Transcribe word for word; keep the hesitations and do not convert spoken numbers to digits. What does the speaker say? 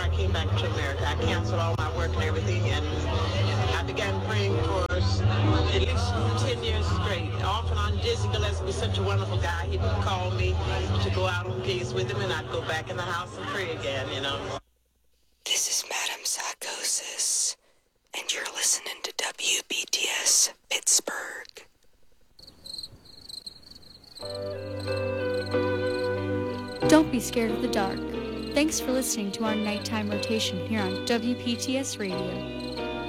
I came back to America. I canceled all my work and everything, and I began praying for at least ten years straight. Off and on, Dizzy Gillespie was such a wonderful guy. He would call me to go out on gigs with him, and I'd go back in the house and pray again, you know. This is Madam Psychosis, and you're listening to W B T S Pittsburgh. Don't be scared of the dark. Thanks for listening to our nighttime rotation here on W P T S Radio.